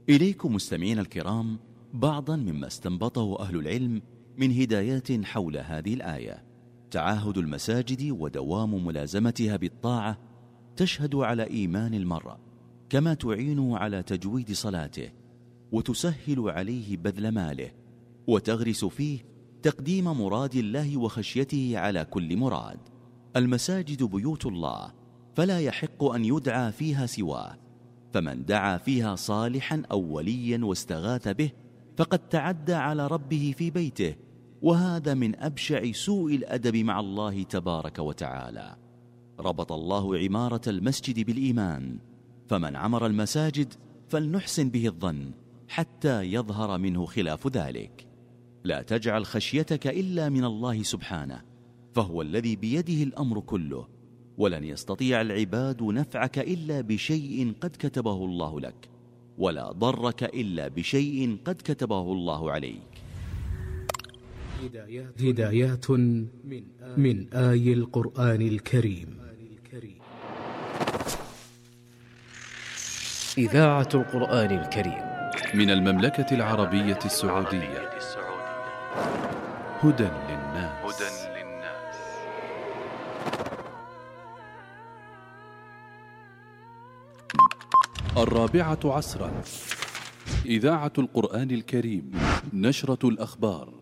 إليكم مستمعين الكرام بعضا مما استنبطه أهل العلم من هدايات حول هذه الآية. تعاهد المساجد ودوام ملازمتها بالطاعة تشهد على إيمان المرء، كما تعين على تجويد صلاته وتسهل عليه بذل ماله، وتغرس فيه تقديم مراد الله وخشيته على كل مراد. المساجد بيوت الله، فلا يحق أن يدعى فيها سواه، فمن دعا فيها صالحا أو وليا واستغاث به فقد تعدى على ربه في بيته، وهذا من أبشع سوء الأدب مع الله تبارك وتعالى. ربط الله عمارة المسجد بالإيمان، فمن عمر المساجد فلنحسن به الظن حتى يظهر منه خلاف ذلك. لا تجعل خشيتك إلا من الله سبحانه، فهو الذي بيده الأمر كله، ولن يستطيع العباد نفعك إلا بشيء قد كتبه الله لك، ولا ضرك إلا بشيء قد كتبه الله عليك. هدايات من آي القرآن الكريم. إذاعة القرآن الكريم من المملكة العربية السعودية. هدى للناس. الرابعة عصرا. إذاعة القرآن الكريم. نشرة الأخبار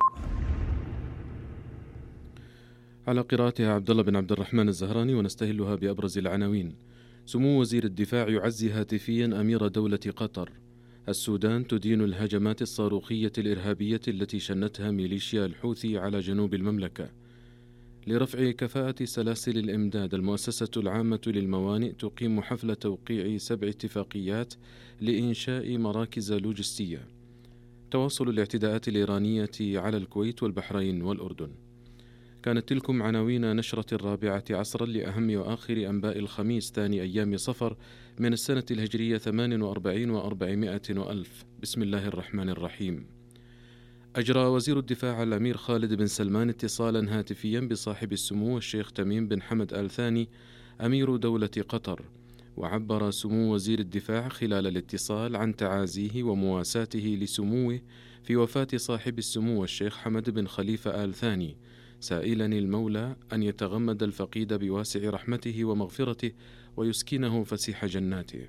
على قراءتها عبد الله بن عبد الرحمن الزهراني، ونستهلها بأبرز العناوين. سمو وزير الدفاع يعزي هاتفيا أمير دولة قطر. السودان تدين الهجمات الصاروخية الإرهابية التي شنتها ميليشيا الحوثي على جنوب المملكة. لرفع كفاءة سلاسل الإمداد، المؤسسة العامة للموانئ تقيم حفل توقيع 7 اتفاقيات لإنشاء مراكز لوجستية. تواصل الاعتداءات الإيرانية على الكويت والبحرين والأردن. كانت تلكم عناوين نشرة الرابعة عصرا لأهم وآخر أنباء الخميس ثاني أيام صفر من السنة الهجرية 48 و400 وألف. بسم الله الرحمن الرحيم. أجرى وزير الدفاع الأمير خالد بن سلمان اتصالا هاتفيا بصاحب السمو الشيخ تميم بن حمد آل ثاني أمير دولة قطر، وعبر سمو وزير الدفاع خلال الاتصال عن تعازيه ومواساته لسموه في وفاة صاحب السمو الشيخ حمد بن خليفة آل ثاني، سائلا المولى أن يتغمد الفقيد بواسع رحمته ومغفرته ويسكنه فسيح جناته.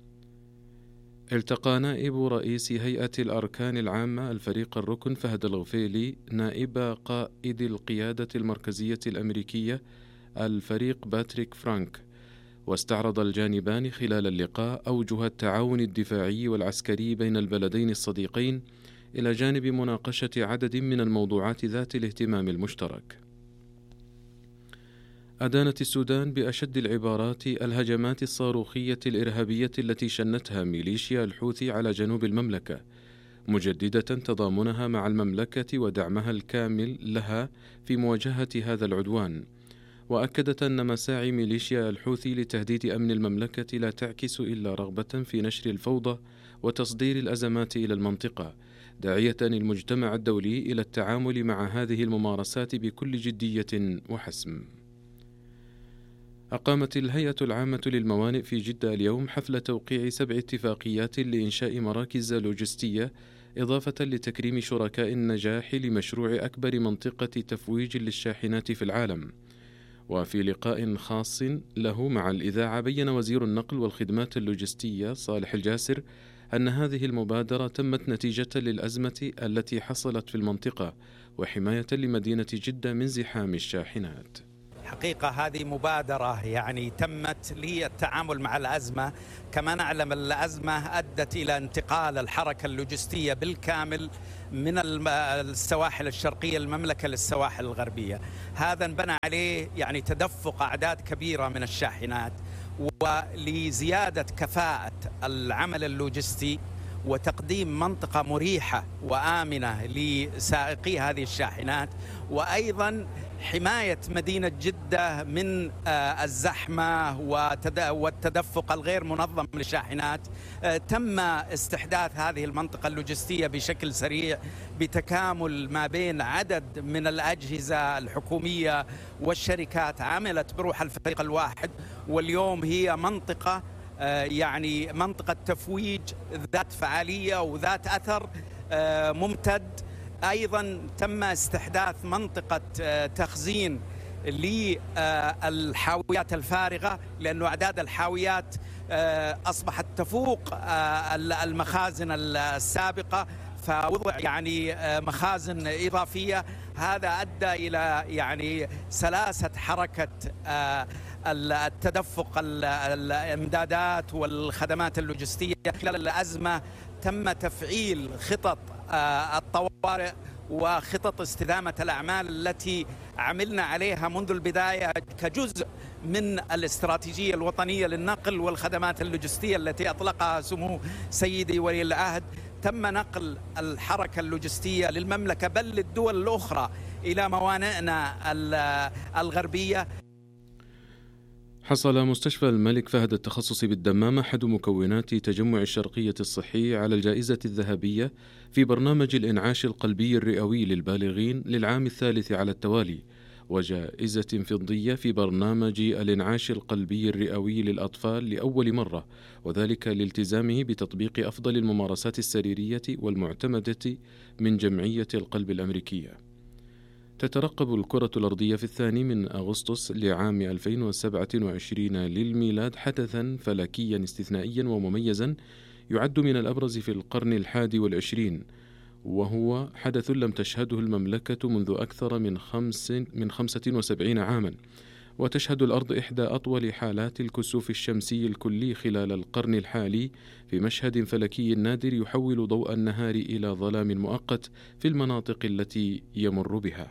التقى نائب رئيس هيئة الأركان العامة الفريق الركن فهد الغفيلي نائب قائد القيادة المركزية الأمريكية الفريق باتريك فرانك، واستعرض الجانبان خلال اللقاء أوجه التعاون الدفاعي والعسكري بين البلدين الصديقين، إلى جانب مناقشة عدد من الموضوعات ذات الاهتمام المشترك. أدانت السودان بأشد العبارات الهجمات الصاروخية الإرهابية التي شنتها ميليشيا الحوثي على جنوب المملكة، مجددة تضامنها مع المملكة ودعمها الكامل لها في مواجهة هذا العدوان، وأكدت أن مساعي ميليشيا الحوثي لتهديد أمن المملكة لا تعكس إلا رغبة في نشر الفوضى وتصدير الأزمات إلى المنطقة، داعية المجتمع الدولي إلى التعامل مع هذه الممارسات بكل جدية وحسم. أقامت الهيئة العامة للموانئ في جدة اليوم حفل توقيع 7 اتفاقيات لإنشاء مراكز لوجستية، إضافة لتكريم شركاء النجاح لمشروع أكبر منطقة تفويج للشاحنات في العالم. وفي لقاء خاص له مع الإذاعة، بيّن وزير النقل والخدمات اللوجستية صالح الجاسر أن هذه المبادرة تمت نتيجة للأزمة التي حصلت في المنطقة، وحماية لمدينة جدة من زحام الشاحنات. حقيقة هذه مبادرة تمت للتعامل مع الأزمة. كما نعلم الأزمة أدت إلى انتقال الحركة اللوجستية بالكامل من السواحل الشرقية المملكة للسواحل الغربية. هذا انبنى عليه تدفق أعداد كبيرة من الشاحنات، ولزيادة كفاءة العمل اللوجستي وتقديم منطقة مريحة وآمنة لسائقي هذه الشاحنات، وأيضا حماية مدينة جدة من الزحمة والتدفق الغير منظم للشاحنات. تم استحداث هذه المنطقة اللوجستية بشكل سريع بتكامل ما بين عدد من الأجهزة الحكومية والشركات عملت بروح الفريق الواحد، واليوم هي منطقة يعني منطقة تفويج ذات فعالية وذات أثر ممتد. أيضا تم استحداث منطقة تخزين للحاويات الفارغة، لأن أعداد الحاويات أصبحت تفوق المخازن السابقة، فوضع يعني مخازن إضافية. هذا أدى إلى يعني سلاسة حركة التدفق الإمدادات والخدمات اللوجستية. خلال الأزمة تم تفعيل خطط الطوارئ وخطط استدامة الأعمال التي عملنا عليها منذ البداية كجزء من الاستراتيجية الوطنية للنقل والخدمات اللوجستية التي أطلقها سمو سيدي ولي العهد. تم نقل الحركة اللوجستية للمملكة بل للدول الأخرى إلى موانئنا الغربية. حصل مستشفى الملك فهد التخصصي بالدمام أحد مكونات تجمع الشرقية الصحي على الجائزة الذهبية في برنامج الإنعاش القلبي الرئوي للبالغين للعام الثالث على التوالي، وجائزة فضية في برنامج الإنعاش القلبي الرئوي للأطفال لأول مرة، وذلك لالتزامه بتطبيق أفضل الممارسات السريرية والمعتمدة من جمعية القلب الأمريكية. تترقب الكرة الأرضية في 2 من أغسطس لعام 2027 للميلاد حدثا فلكيا استثنائيا ومميزا يعد من الأبرز في القرن 21، وهو حدث لم تشهده المملكة منذ أكثر من 75 عاما، وتشهد الأرض إحدى أطول حالات الكسوف الشمسي الكلي خلال القرن الحالي في مشهد فلكي نادر يحول ضوء النهار إلى ظلام مؤقت في المناطق التي يمر بها.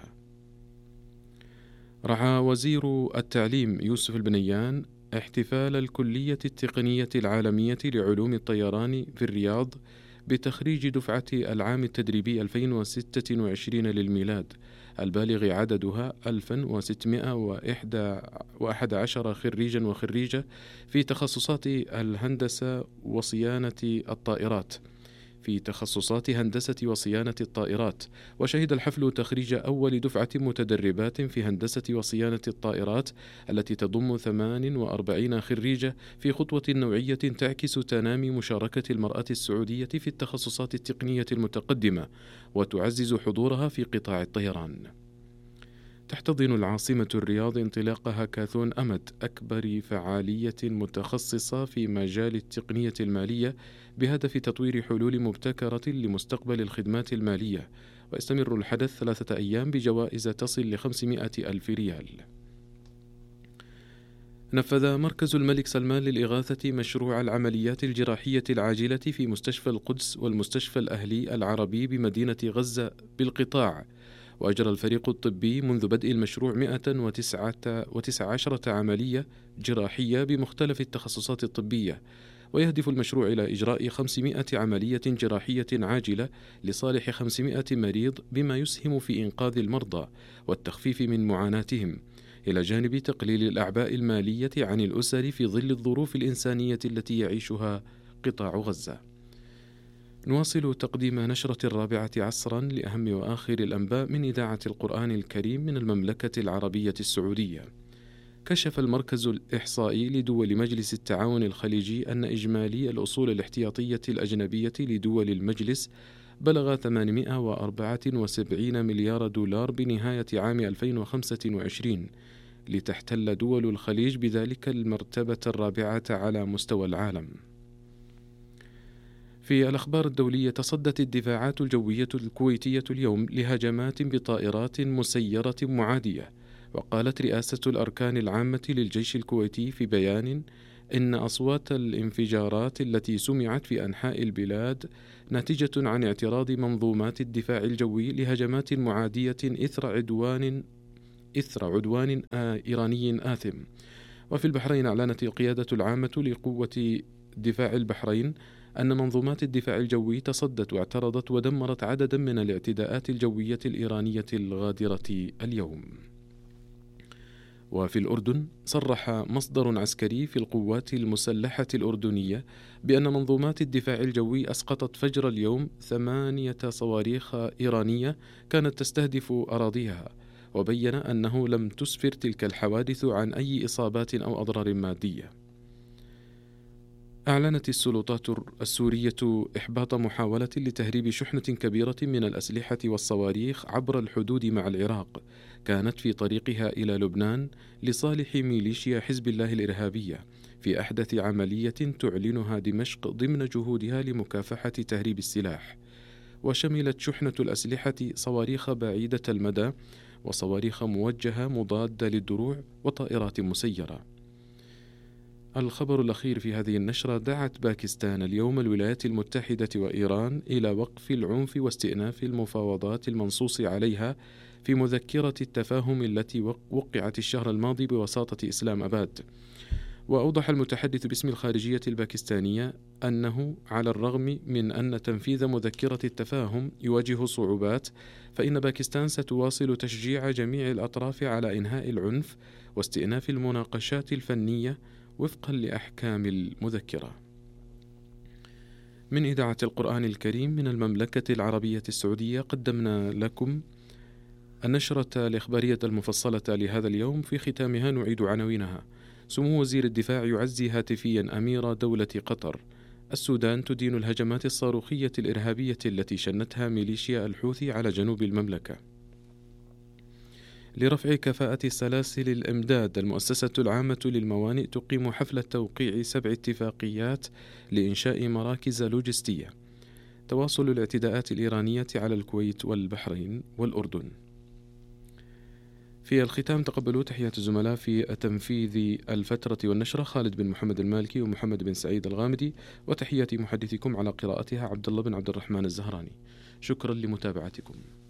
رعى وزير التعليم يوسف البنيان احتفال الكلية التقنية العالمية لعلوم الطيران في الرياض بتخريج دفعة العام التدريبي 2026 للميلاد، البالغ عددها 1611 خريجا وخريجة في تخصصات الهندسة وصيانة الطائرات وشهد الحفل تخريج أول دفعة متدربات في هندسة وصيانة الطائرات التي تضم 48 خريجة في خطوة نوعية تعكس تنامي مشاركة المرأة السعودية في التخصصات التقنية المتقدمة وتعزز حضورها في قطاع الطيران. تحتضن العاصمة الرياض انطلاق هاكاثون أمد، أكبر فعالية متخصصة في مجال التقنية المالية بهدف تطوير حلول مبتكرة لمستقبل الخدمات المالية، ويستمر الحدث 3 أيام بجوائز تصل ل500,000 ريال. نفذ مركز الملك سلمان للإغاثة مشروع العمليات الجراحية العاجلة في مستشفى القدس والمستشفى الأهلي العربي بمدينة غزة بالقطاع، وأجرى الفريق الطبي منذ بدء المشروع 119 عملية جراحية بمختلف التخصصات الطبية، ويهدف المشروع إلى إجراء 500 عملية جراحية عاجلة لصالح 500 مريض، بما يسهم في إنقاذ المرضى والتخفيف من معاناتهم، إلى جانب تقليل الأعباء المالية عن الأسر في ظل الظروف الإنسانية التي يعيشها قطاع غزة. نواصل تقديم نشرة 4 عصرا لأهم وآخر الأنباء من إذاعة القرآن الكريم من المملكة العربية السعودية. كشف المركز الإحصائي لدول مجلس التعاون الخليجي أن إجمالي الأصول الاحتياطية الأجنبية لدول المجلس بلغ 874 مليار دولار بنهاية عام 2025، لتحتل دول الخليج بذلك المرتبة 4 على مستوى العالم. في الأخبار الدولية، تصدت الدفاعات الجوية الكويتية اليوم لهجمات بطائرات مسيرة معادية، وقالت رئاسة الأركان العامة للجيش الكويتي في بيان إن أصوات الانفجارات التي سمعت في أنحاء البلاد ناتجة عن اعتراض منظومات الدفاع الجوي لهجمات معادية إثر عدوان إيراني آثم. وفي البحرين، أعلنت القيادة العامة لقوة دفاع البحرين أن منظومات الدفاع الجوي تصدت واعترضت ودمرت عددا من الاعتداءات الجوية الإيرانية الغادرة اليوم. وفي الأردن، صرح مصدر عسكري في القوات المسلحة الأردنية بأن منظومات الدفاع الجوي أسقطت فجر اليوم 8 صواريخ إيرانية كانت تستهدف أراضيها، وبين أنه لم تسفر تلك الحوادث عن أي إصابات أو أضرار مادية. أعلنت السلطات السورية إحباط محاولة لتهريب شحنة كبيرة من الأسلحة والصواريخ عبر الحدود مع العراق، كانت في طريقها إلى لبنان لصالح ميليشيا حزب الله الإرهابية، في أحدث عملية تعلنها دمشق ضمن جهودها لمكافحة تهريب السلاح. وشملت شحنة الأسلحة صواريخ بعيدة المدى وصواريخ موجهة مضادة للدروع وطائرات مسيرة. الخبر الأخير في هذه النشرة: دعت باكستان اليوم الولايات المتحدة وإيران إلى وقف العنف واستئناف المفاوضات المنصوص عليها في مذكرة التفاهم التي وقعت الشهر الماضي بوساطة إسلام أباد. وأوضح المتحدث باسم الخارجية الباكستانية أنه على الرغم من أن تنفيذ مذكرة التفاهم يواجه صعوبات، فإن باكستان ستواصل تشجيع جميع الأطراف على إنهاء العنف واستئناف المناقشات الفنية وفقا لأحكام المذكرة. من إذاعة القرآن الكريم من المملكة العربية السعودية قدمنا لكم النشرة الإخبارية المفصلة لهذا اليوم. في ختامها نعيد عناوينها: سمو وزير الدفاع يعزي هاتفيا أمير دولة قطر. السودان تدين الهجمات الصاروخية الإرهابية التي شنتها ميليشيا الحوثي على جنوب المملكة. لرفع كفاءة سلاسل الإمداد، المؤسسة العامة للموانئ تقيم حفل توقيع 7 اتفاقيات لإنشاء مراكز لوجستية. تواصل الاعتداءات الإيرانية على الكويت والبحرين والأردن. في الختام تقبلوا تحيات الزملاء في تنفيذ الفترة والنشرة خالد بن محمد المالكي ومحمد بن سعيد الغامدي، وتحيات محدثكم على قراءتها عبد الله بن عبد الرحمن الزهراني. شكرا لمتابعتكم.